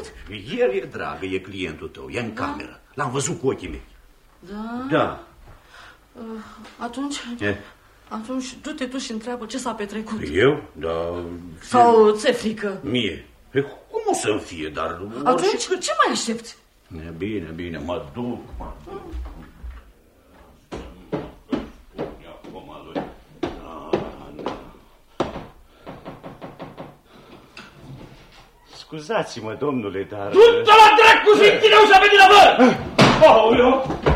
văd? El e dragă, e clientul tău, e în cameră. L-am văzut cu ochii mei. Da? Da. Atunci du-te tu și întreabă ce s-a petrecut. Eu? Da. Sau ți-e frică? Mie? Cum o să-mi fie, dar... Atunci ce mai aștepți? Bine, mă duc. Scuzați-mă, domnule, dar... Du-te la dracu și tine ușa pe din avă! Aoleu!